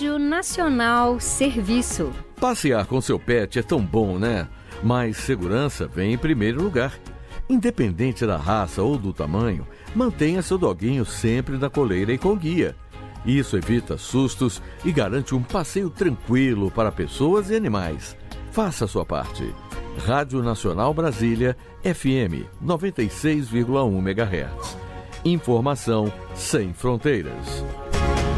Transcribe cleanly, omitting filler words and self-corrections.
Rádio Nacional Serviço. Passear com seu pet é tão bom, né? Mas segurança vem em primeiro lugar. Independente da raça ou do tamanho, mantenha seu doguinho sempre na coleira e com guia. Isso evita sustos e garante um passeio tranquilo para pessoas e animais. Faça a sua parte. Rádio Nacional Brasília, FM 96,1 MHz. Informação sem fronteiras.